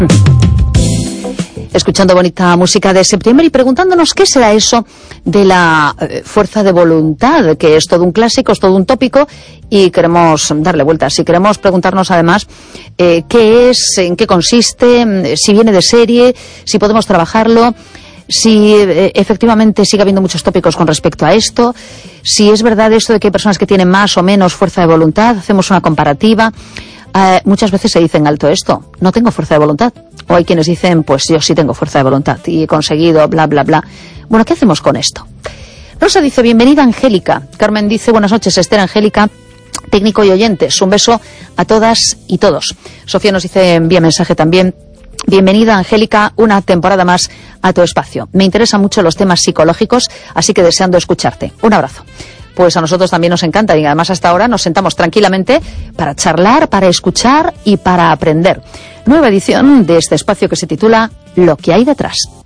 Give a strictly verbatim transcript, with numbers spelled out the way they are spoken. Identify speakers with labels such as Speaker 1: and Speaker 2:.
Speaker 1: Escuchando bonita música de septiembre y preguntándonos qué será eso de la eh, fuerza de voluntad, que es todo un clásico, es todo un tópico y queremos darle vueltas. Y queremos preguntarnos además eh, qué es, en qué consiste, si viene de serie, si podemos trabajarlo, si eh, efectivamente sigue habiendo muchos tópicos con respecto a esto, si es verdad esto de que hay personas que tienen más o menos fuerza de voluntad, hacemos una comparativa. Uh, muchas veces se dice en alto esto, no tengo fuerza de voluntad. O hay quienes dicen, pues yo sí tengo fuerza de voluntad y he conseguido bla, bla, bla. Bueno, ¿qué hacemos con esto? Rosa dice, bienvenida Angélica. Carmen dice, buenas noches Esther, Angélica, técnico y oyentes. Un beso a todas y todos. Sofía nos dice, envía mensaje también. Bienvenida Angélica, una temporada más a tu espacio. Me interesan mucho los temas psicológicos, así que deseando escucharte. Un abrazo. Pues a nosotros también nos encanta y además hasta ahora nos sentamos tranquilamente para charlar, para escuchar y para aprender. Nueva edición de este espacio que se titula Lo que hay detrás.